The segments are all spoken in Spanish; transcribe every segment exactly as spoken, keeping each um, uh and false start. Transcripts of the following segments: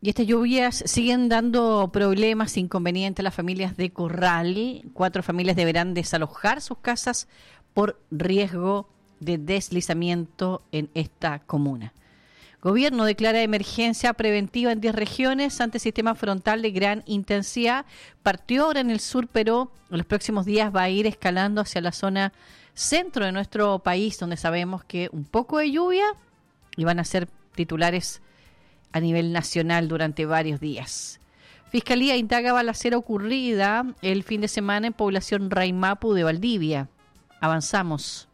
Y estas lluvias siguen dando problemas, inconvenientes a las familias de Corral. Cuatro familias deberán desalojar sus casas por riesgo de deslizamiento en esta comuna. Gobierno declara emergencia preventiva en diez regiones ante sistema frontal de gran intensidad. Partió ahora en el sur, pero en los próximos días va a ir escalando hacia la zona centro de nuestro país, donde sabemos que un poco de lluvia y van a ser titulares a nivel nacional durante varios días. Fiscalía indaga balacera ocurrida el fin de semana en población Raimapu de Valdivia. Avanzamos.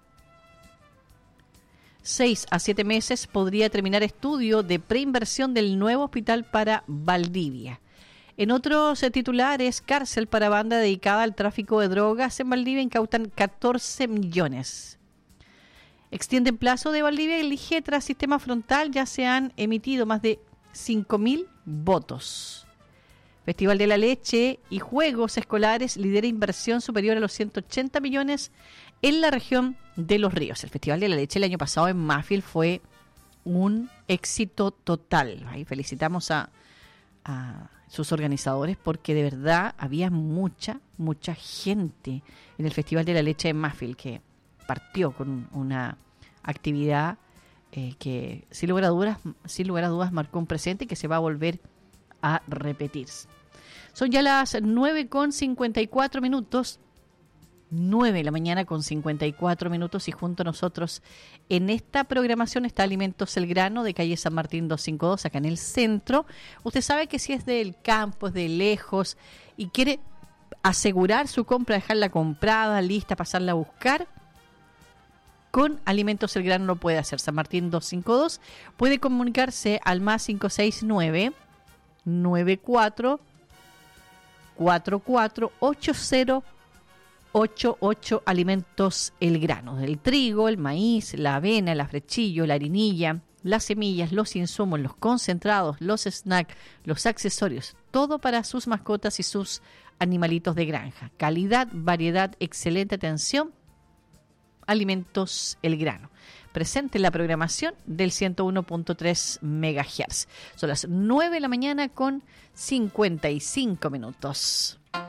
Seis a siete meses podría terminar estudio de preinversión del nuevo hospital para Valdivia. En otros titulares, cárcel para banda dedicada al tráfico de drogas en Valdivia, incautan catorce millones. Extienden plazo de Valdivia y elige tras sistema frontal, ya se han emitido más de cinco mil votos. Festival de la Leche y Juegos Escolares lidera inversión superior a los ciento ochenta millones en la región de Los Ríos. El Festival de la Leche el año pasado en Mafil fue un éxito total. Ahí felicitamos a, a sus organizadores porque de verdad había mucha, mucha gente en el Festival de la Leche en Mafil, que partió con una actividad eh, que sin lugar a dudas, sin lugar a dudas marcó un presente y que se va a volver a repetir. Son ya las nueve con cincuenta y cuatro minutos. nueve de la mañana con cincuenta y cuatro minutos y junto a nosotros en esta programación está Alimentos El Grano de calle San Martín doscientos cincuenta y dos, acá en el centro. Usted sabe que si es del campo, es de lejos y quiere asegurar su compra, dejarla comprada, lista, pasarla a buscar, con Alimentos El Grano lo puede hacer. San Martín doscientos cincuenta y dos, puede comunicarse al más cinco seis nueve, nueve cuatro cuatro cuatro ocho cero ocho ocho. Alimentos El Grano, del trigo, el maíz, la avena, el afrechillo, la harinilla, las semillas, los insumos, los concentrados, los snacks, los accesorios, todo para sus mascotas y sus animalitos de granja. Calidad, variedad, excelente atención. Alimentos El Grano. Presente en la programación del ciento uno punto tres megahertz. Son las nueve de la mañana con cincuenta y cinco minutos.